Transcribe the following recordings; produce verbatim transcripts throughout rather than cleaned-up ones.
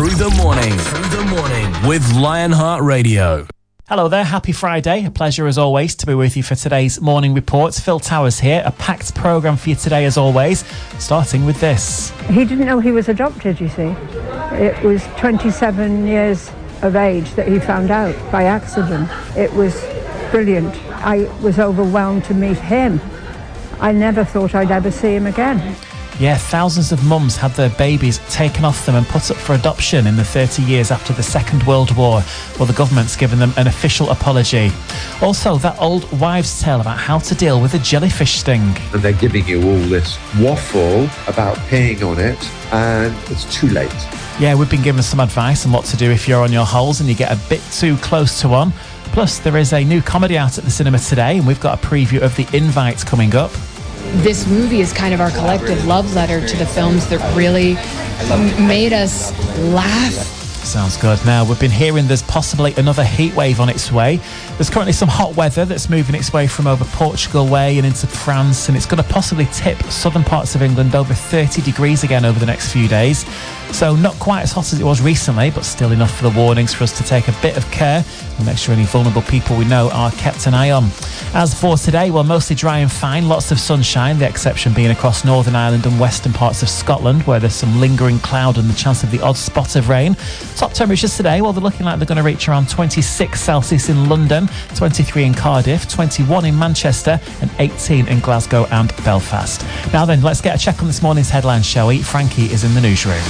Through the morning. Through the morning with Lionheart Radio. Hello there, happy Friday. A pleasure as always to be with you for today's morning reports. Phil Towers here, a packed programme for you today as always, starting with this. He didn't know he was adopted, you see. It was twenty-seven years of age that he found out by accident. It was brilliant. I was overwhelmed to meet him. I never thought I'd ever see him again. Yeah, thousands of mums had their babies taken off them and put up for adoption in the thirty years after the Second World War. Well, the government's given them an official apology. Also, that old wives' tale about how to deal with a jellyfish sting. And they're giving you all this waffle about paying on it, and it's too late. Yeah, we've been given some advice on what to do if you're on your holes and you get a bit too close to one. Plus, there is a new comedy out at the cinema today, and we've got a preview of The Invite coming up. This movie is kind of our collective love letter to the films that really m- made us laugh. Sounds good. Now, we've been hearing there's possibly another heat wave on its way. There's currently some hot weather that's moving its way from over Portugal way and into France, and it's going to possibly tip southern parts of England over thirty degrees again over the next few days. So not quite as hot as it was recently, but still enough for the warnings for us to take a bit of care and make sure any vulnerable people we know are kept an eye on. As for today, well, mostly dry and fine, lots of sunshine, the exception being across Northern Ireland and western parts of Scotland, where there's some lingering cloud and the chance of the odd spot of rain. Top temperatures today, well, they're looking like they're going to reach around twenty-six Celsius in London, twenty-three in Cardiff, twenty-one in Manchester and eighteen in Glasgow and Belfast. Now then, let's get a check on this morning's headlines, shall we? Frankie is in the newsroom.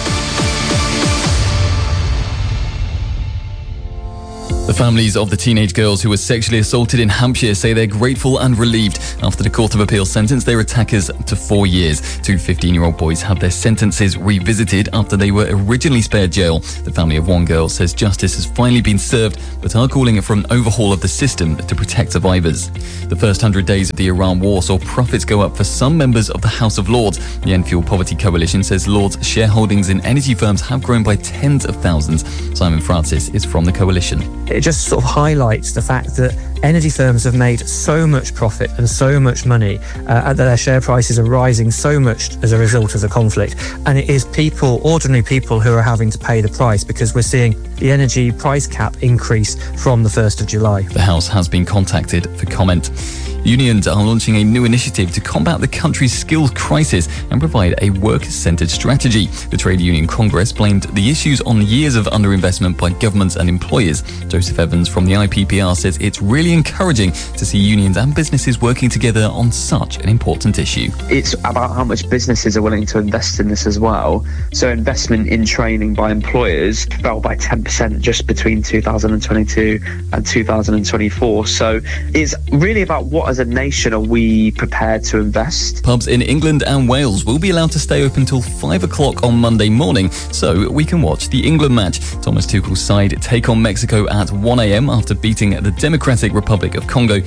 The families of the teenage girls who were sexually assaulted in Hampshire say they're grateful and relieved after the Court of Appeal sentenced their attackers to four years. Two fifteen-year-old boys had their sentences revisited after they were originally spared jail. The family of one girl says justice has finally been served, but are calling for an overhaul of the system to protect survivors. The first hundred days of the Iran war saw profits go up for some members of the House of Lords. The End Fuel Poverty Coalition says Lords' shareholdings in energy firms have grown by tens of thousands. Simon Francis is from the coalition. It just sort of highlights the fact that energy firms have made so much profit and so much money uh, that their share prices are rising so much as a result of the conflict. And it is people, ordinary people, who are having to pay the price because we're seeing the energy price cap increase from the first of July. The House has been contacted for comment. Unions are launching a new initiative to combat the country's skills crisis and provide a worker-centred strategy. The Trade Union Congress blamed the issues on years of underinvestment by governments and employers. Joseph Evans from the I P P R says it's really encouraging to see unions and businesses working together on such an important issue. It's about how much businesses are willing to invest in this as well. So investment in training by employers fell by ten percent just between two thousand twenty-two and two thousand twenty-four. So it's really about what as a nation are we prepared to invest. Pubs in England and Wales will be allowed to stay open till five o'clock on Monday morning so we can watch the England match. Thomas Tuchel's side take on Mexico at one a.m. after beating the Democratic Republic of Congo.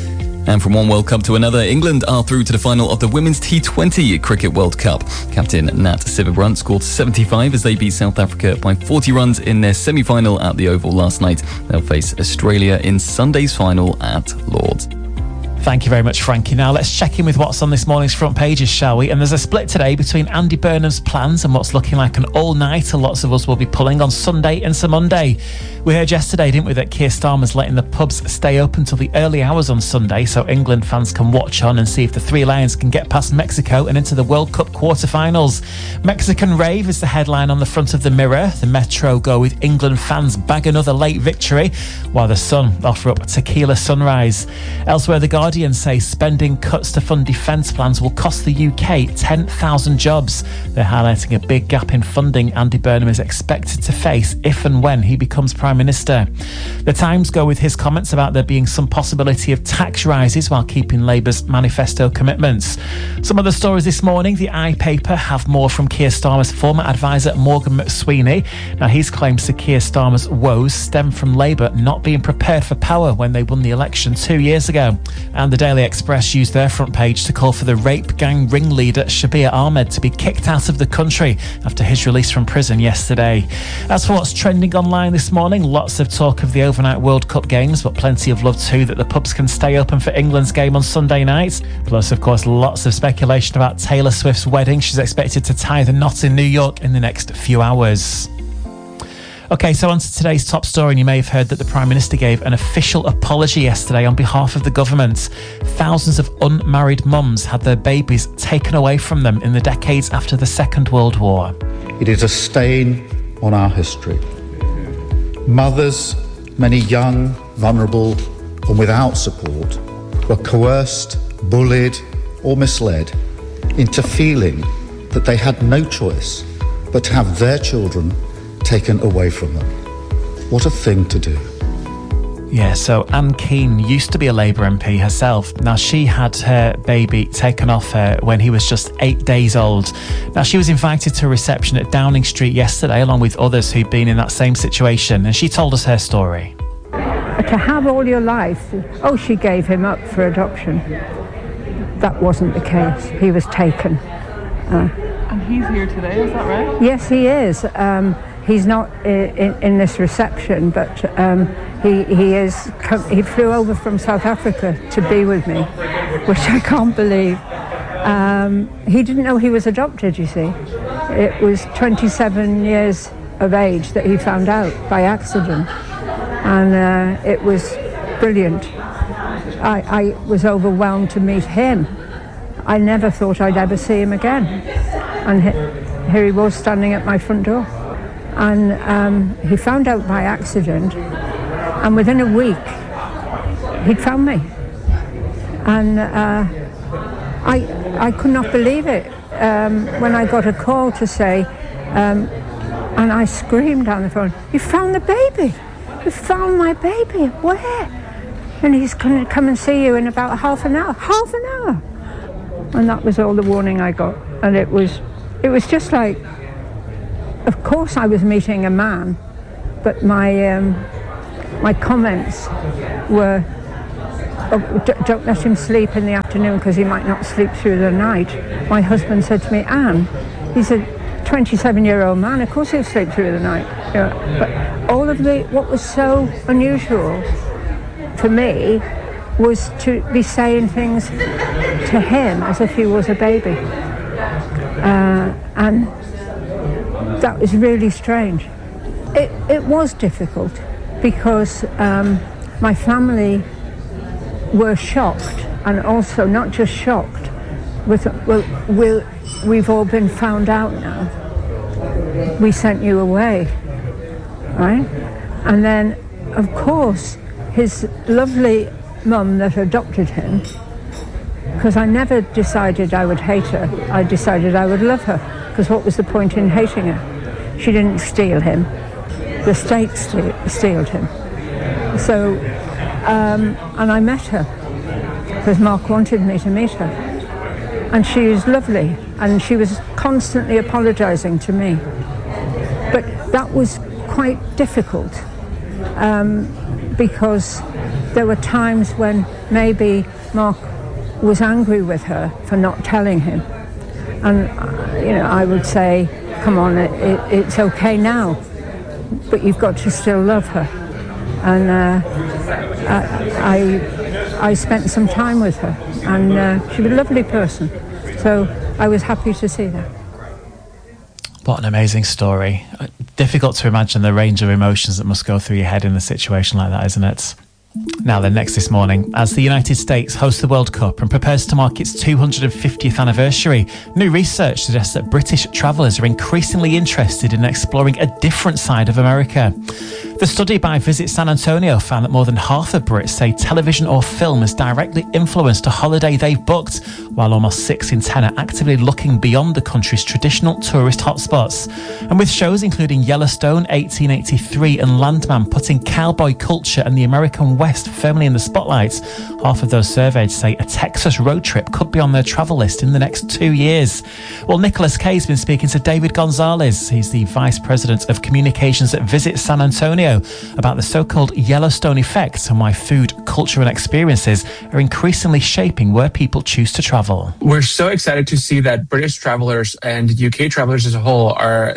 And from one World Cup to another, England are through to the final of the Women's T twenty Cricket World Cup. Captain Nat Sciver-Brunt scored seventy-five as they beat South Africa by forty runs in their semi-final at the Oval last night. They'll face Australia in Sunday's final at Lord's. Thank you very much, Frankie. Now let's check in with what's on this morning's front pages, shall we? And there's a split today between Andy Burnham's plans and what's looking like an all-nighter lots of us will be pulling on Sunday into Monday. We heard yesterday, didn't we, that Keir Starmer's letting the pubs stay open till the early hours on Sunday so England fans can watch on and see if the Three Lions can get past Mexico and into the World Cup quarter-finals. Mexican Rave is the headline on the front of the Mirror. The Metro go with England fans bag another late victory, while the Sun offer up Tequila Sunrise. Elsewhere, The Guardian say spending cuts to fund defence plans will cost the U K ten thousand jobs. They're highlighting a big gap in funding Andy Burnham is expected to face if and when he becomes Prime Minister. The Times go with his comments about there being some possibility of tax rises while keeping Labour's manifesto commitments. Some of the stories this morning, the I paper have more from Keir Starmer's former advisor Morgan McSweeney. Now, he's claims to Keir Starmer's woes stem from Labour not being prepared for power when they won the election two years ago. And the Daily Express used their front page to call for the rape gang ringleader Shabir Ahmed to be kicked out of the country after his release from prison yesterday. As for what's trending online this morning, lots of talk of the overnight World Cup games, but plenty of love too that the pubs can stay open for England's game on Sunday night. Plus, of course, lots of speculation about Taylor Swift's wedding. She's expected to tie the knot in New York in the next few hours. OK, so on to today's top story, and you may have heard that the Prime Minister gave an official apology yesterday on behalf of the government. Thousands of unmarried mums had their babies taken away from them in the decades after the Second World War. It is a stain on our history. Mothers, many young, vulnerable and without support, were coerced, bullied or misled into feeling that they had no choice but to have their children taken away from them. What a thing to do. Yeah, so Anne Keane used to be a Labour M P herself. Now, she had her baby taken off her when he was just eight days old. Now, she was invited to a reception at Downing Street yesterday, along with others who'd been in that same situation, and she told us her story. To have all your life, oh, she gave him up for adoption. That wasn't the case. He was taken. Uh, and he's here today, is that right? Yes, he is. Um, he's not in, in, in this reception, but um, he he is. He flew over from South Africa to be with me, which I can't believe. Um, he didn't know he was adopted, you see. It was twenty-seven years of age that he found out by accident. And uh, it was brilliant. I, I was overwhelmed to meet him. I never thought I'd ever see him again. And he, here he was standing at my front door. And um, he found out by accident, and within a week, he'd found me. And uh, I, I could not believe it um, when I got a call to say, um, and I screamed down the phone, "You found the baby! You found my baby! Where?" And he's going to come and see you in about half an hour. Half an hour! And that was all the warning I got. And it was, it was just like, of course I was meeting a man, but my, um, my comments were, oh, d- don't let him sleep in the afternoon because he might not sleep through the night. My husband said to me, "Anne," he said, twenty-seven-year-old man, of course he'll sleep through the night. You know, but all of the, what was so unusual for me was to be saying things to him as if he was a baby. Uh, and that was really strange. It, it was difficult because um, my family were shocked, and also not just shocked, with, well, we'll, we've all been found out now. We sent you away, right? And then, of course, his lovely mum that adopted him, because I never decided I would hate her, I decided I would love her, because what was the point in hating her? She didn't steal him. The state ste- stealed him. So, um, and I met her, because Mark wanted me to meet her. And she was lovely, and she was constantly apologising to me. But that was quite difficult, um, because there were times when maybe Mark was angry with her for not telling him. And, uh, you know, I would say, come on, it, it, it's okay now, but you've got to still love her. And uh, I, I spent some time with her, and uh, she was a lovely person. So I was happy to see that. What an amazing story. Difficult to imagine the range of emotions that must go through your head in a situation like that, isn't it? Now then, next this morning, as the United States hosts the World Cup and prepares to mark its two hundred fiftieth anniversary, new research suggests that British travellers are increasingly interested in exploring a different side of America. The study by Visit San Antonio found that more than half of Brits say television or film has directly influenced a holiday they've booked, while almost six in ten are actively looking beyond the country's traditional tourist hotspots. And with shows including Yellowstone, eighteen eighty-three and Landman putting cowboy culture and the American West firmly in the spotlight, half of those surveyed say a Texas road trip could be on their travel list in the next two years. Well, Nicholas Kay's been speaking to David Gonzalez. He's the Vice President of Communications at Visit San Antonio about the so-called Yellowstone effect and why food, culture and experiences are increasingly shaping where people choose to travel. We're so excited to see that British travelers and U K travelers as a whole are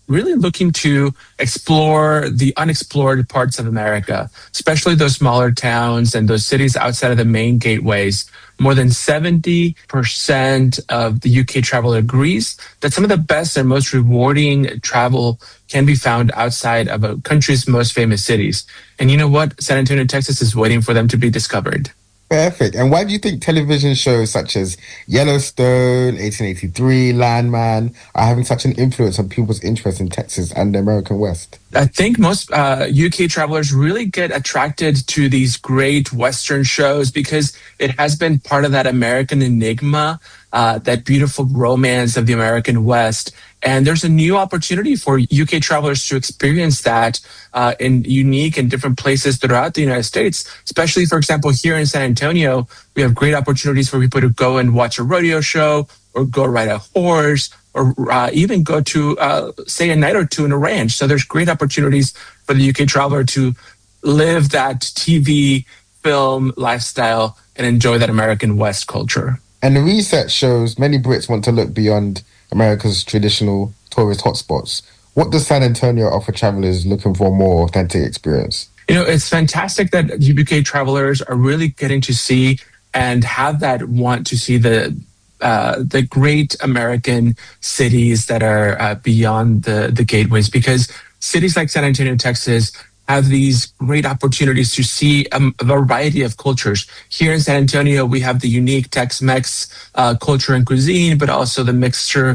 really looking to explore the unexplored parts of America, especially those smaller towns and those cities outside of the main gateways. More than seventy percent of the U K traveler agrees that some of the best and most rewarding travel can be found outside of a country's most famous cities. And you know what? San Antonio, Texas is waiting for them to be discovered. Perfect. And why do you think television shows such as Yellowstone, eighteen eighty-three, Landman are having such an influence on people's interest in Texas and the American West? I think most uh, U K travelers really get attracted to these great Western shows because it has been part of that American enigma, uh, that beautiful romance of the American West. And there's a new opportunity for U K travelers to experience that uh, in unique and different places throughout the United States, especially, for example, here in San Antonio, we have great opportunities for people to go and watch a rodeo show or go ride a horse or uh, even go to, uh, say, a night or two in a ranch. So there's great opportunities for the U K traveler to live that T V, film lifestyle and enjoy that American West culture. And the research shows many Brits want to look beyond America's traditional tourist hotspots. What does San Antonio offer travelers looking for a more authentic experience? You know, it's fantastic that U K travelers are really getting to see and have that want to see the uh, the great American cities that are uh, beyond the, the gateways, because cities like San Antonio, Texas, have these great opportunities to see a, a variety of cultures. Here in San Antonio, we have the unique Tex-Mex uh, culture and cuisine, but also the mixture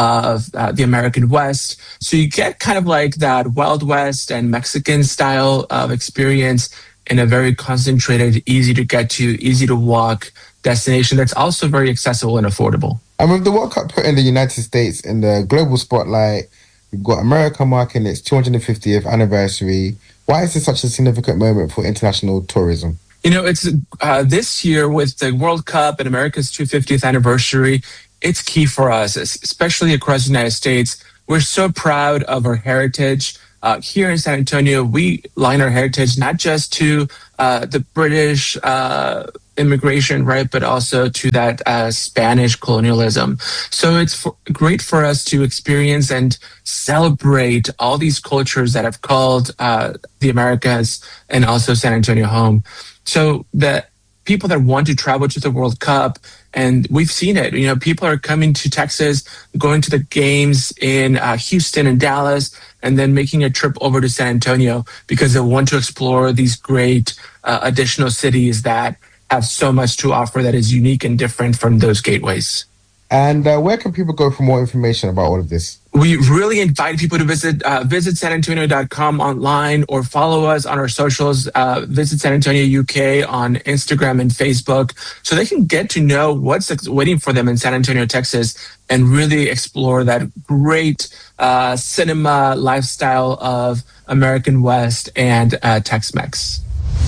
of uh, the American West. So you get kind of like that Wild West and Mexican style of experience in a very concentrated, easy to get to, easy to walk destination that's also very accessible and affordable. And with the World Cup putting the United States in the global spotlight, we've got America marking its two hundred fiftieth anniversary. Why is this such a significant moment for international tourism? You know, it's uh, this year with the World Cup and America's two hundred fiftieth anniversary, it's key for us, especially across the United States. We're so proud of our heritage. Uh, here in San Antonio, we line our heritage not just to uh, the British uh, immigration, right, but also to that uh, Spanish colonialism. So it's for, great for us to experience and celebrate all these cultures that have called uh, the Americas and also San Antonio home. So the people that want to travel to the World Cup, and we've seen it, you know, people are coming to Texas, going to the games in uh, Houston and Dallas, and then making a trip over to San Antonio because they want to explore these great uh, additional cities that have so much to offer that is unique and different from those gateways. And uh, where can people go for more information about all of this? We really invite people to visit uh, visit san antonio dot com online or follow us on our socials. Uh, visit San Antonio U K on Instagram and Facebook so they can get to know what's waiting for them in San Antonio, Texas, and really explore that great uh, cinema lifestyle of American West and uh, Tex-Mex.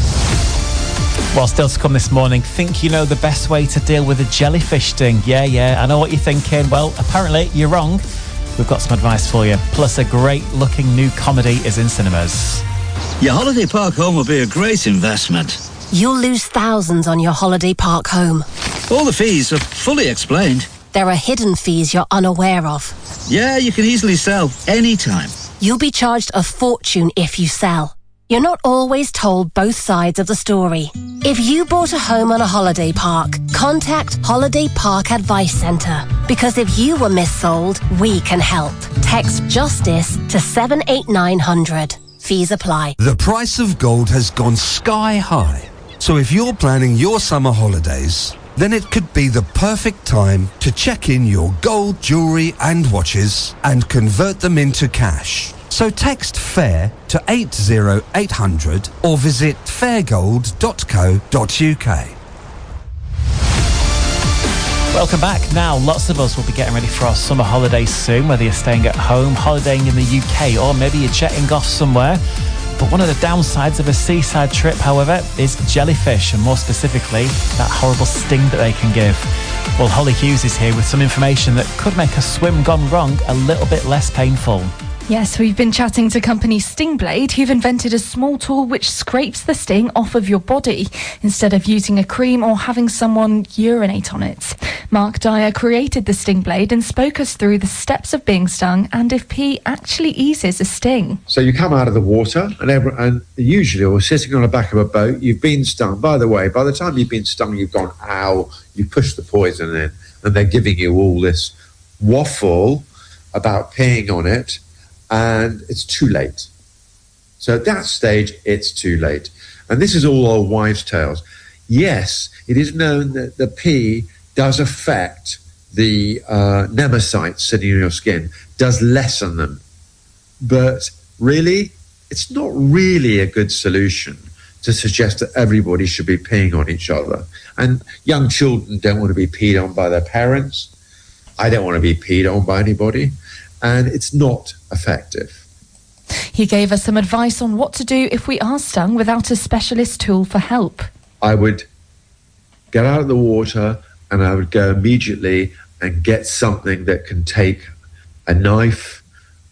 Well, still to come this morning, think you know the best way to deal with a jellyfish sting? Yeah, yeah, I know what you're thinking. Well, apparently you're wrong. We've got some advice for you. Plus, a great-looking new comedy is in cinemas. Your holiday park home will be a great investment. You'll lose thousands on your holiday park home. All the fees are fully explained. There are hidden fees you're unaware of. Yeah, you can easily sell anytime. You'll be charged a fortune if you sell. You're not always told both sides of the story. If you bought a home on a holiday park, contact Holiday Park Advice Centre. Because if you were missold, we can help. Text JUSTICE to seven eight nine hundred. Fees apply. The price of gold has gone sky high. So if you're planning your summer holidays, then it could be the perfect time to check in your gold jewellery and watches and convert them into cash. So text FAIR to eight zero eight hundred or visit fairgold dot co dot uk. Welcome back. Now, lots of us will be getting ready for our summer holidays soon, whether you're staying at home, holidaying in the U K, or maybe you're jetting off somewhere. But one of the downsides of a seaside trip, however, is jellyfish, and more specifically, that horrible sting that they can give. Well, Holly Hughes is here with some information that could make a swim gone wrong a little bit less painful. Yes, we've been chatting to company Stingblade, who've invented a small tool which scrapes the sting off of your body instead of using a cream or having someone urinate on it. Mark Dyer created the Stingblade and spoke us through the steps of being stung and if pee actually eases a sting. So you come out of the water and, every, and usually or sitting on the back of a boat, you've been stung. By the way, by the time you've been stung, you've gone, ow, you pushed the poison in, and they're giving you all this waffle about peeing on it, and it's too late. So at that stage, it's too late. And this is all old wives' tales. Yes, it is known that the pee does affect the uh, nemocytes sitting in your skin, does lessen them. But really, it's not really a good solution to suggest that everybody should be peeing on each other. And young children don't want to be peed on by their parents. I don't want to be peed on by anybody. And it's not effective. He gave us some advice on what to do if we are stung without a specialist tool for help. I would get out of the water and I would go immediately and get something that can take a knife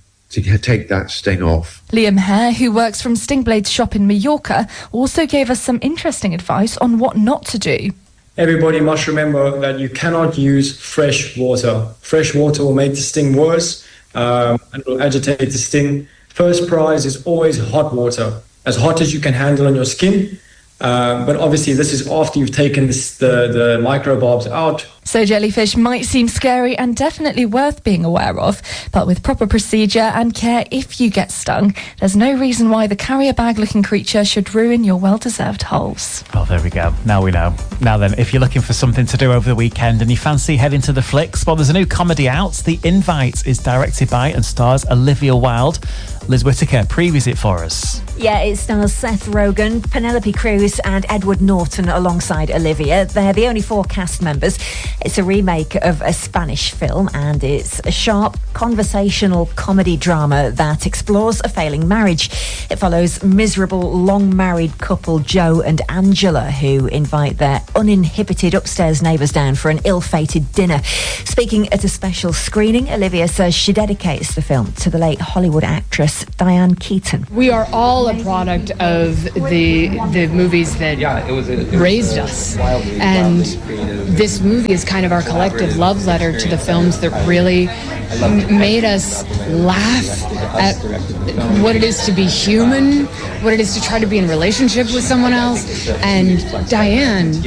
to take that sting off. Liam Hare, who works from Stingblade's shop in Mallorca, also gave us some interesting advice on what not to do. Everybody must remember that you cannot use fresh water. Fresh water will make the sting worse um, and will agitate the sting. First prize is always hot water, as hot as you can handle on your skin. Uh, but obviously this is after you've taken this, the, the microbarbs out. So jellyfish might seem scary and definitely worth being aware of, but with proper procedure and care if you get stung, there's no reason why the carrier bag looking creature should ruin your well-deserved holes. Well, there we go. Now we know. Now then, if you're looking for something to do over the weekend and you fancy heading to the flicks, well, there's a new comedy out. The Invite is directed by and stars Olivia Wilde. Liz Whittaker previews it for us. Yeah, it stars Seth Rogen, Penelope Cruz and Edward Norton alongside Olivia. They're the only four cast members. It's a remake of a Spanish film and it's a sharp conversational comedy drama that explores a failing marriage. It follows miserable long-married couple Joe and Angela who invite their uninhibited upstairs neighbours down for an ill-fated dinner. Speaking at a special screening, Olivia says she dedicates the film to the late Hollywood actress Diane Keaton. We are all a product of the the movies that yeah, it was a, it raised was us. And this movie is kind of our collective love letter to the films that really m- made us laugh at what it is to be human, what it is to try to be in relationship with someone else. And Diane,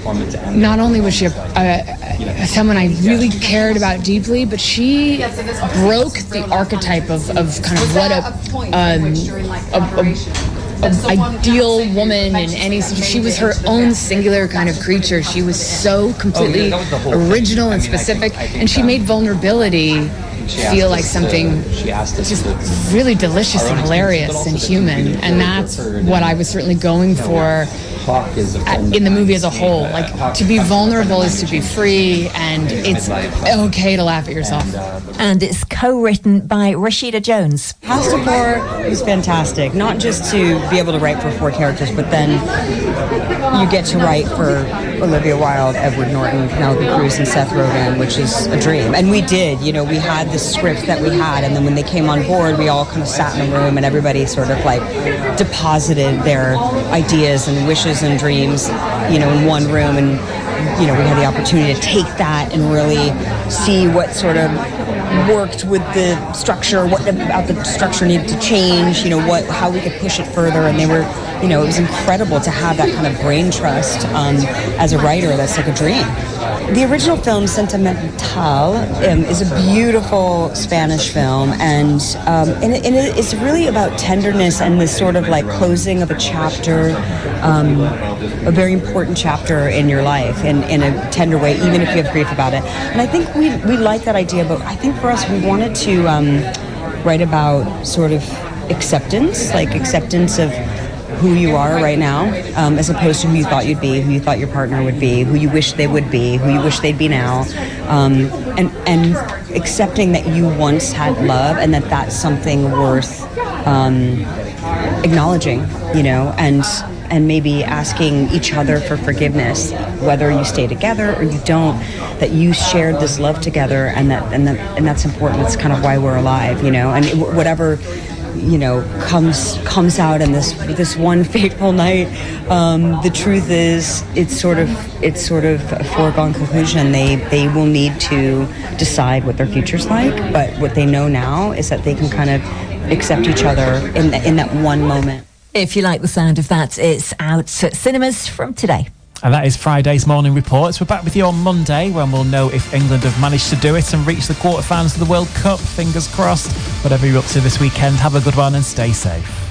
not only was she a, a, a, someone I really cared about deeply, but she broke the archetype of, of kind of what a, um, a, a An ideal woman in any situation. She was her own singular kind of creature. She was so completely original and specific, and she made vulnerability feel like something just really delicious and hilarious and human. And that's what I was certainly going for in the movie as a whole. Like, to be vulnerable is to be free, and it's okay to laugh at yourself. And it's co-written by Rashida Jones. Cast of Four was fantastic, not just to be able to write for four characters, but then you get to write for Olivia Wilde, Edward Norton, Penelope Cruz, and Seth Rogen, which is a dream. And we did, you know, we had the script that we had, and then when they came on board, we all kind of sat in a room and everybody sort of like deposited their ideas and wishes and dreams, you know, in one room. And, you know, we had the opportunity to take that and really see what sort of worked with the structure, what about the structure needed to change, you know, what, how we could push it further. And they were, you know, it was incredible to have that kind of brain trust um, as a writer. That's like a dream. The original film, Sentimental, um, is a beautiful Spanish film, and, um, and, it, and it's really about tenderness and this sort of like closing of a chapter, um, a very important chapter in your life in, in a tender way, even if you have grief about it. And I think we, we like that idea, but I think for us, we wanted to um, write about sort of acceptance, like acceptance of who you are right now, um, as opposed to who you thought you'd be, who you thought your partner would be, who you wish they would be, who you wish they'd be now, um, and and accepting that you once had love and that that's something worth um, acknowledging, you know, and and maybe asking each other for forgiveness, whether you stay together or you don't, that you shared this love together, and that and that and that's important. That's kind of why we're alive, you know. And it, whatever, you know, comes comes out in this this one fateful night, um, the truth is, it's sort of it's sort of a foregone conclusion. They they will need to decide what their future's like, but what they know now is that they can kind of accept each other in in that one moment. If you like the sound of that, it's out at cinemas from today. And that is Friday's Morning Reports. We're back with you on Monday when we'll know if England have managed to do it and reach the quarterfinals of the World Cup. Fingers crossed. Whatever you're up to this weekend, have a good one and stay safe.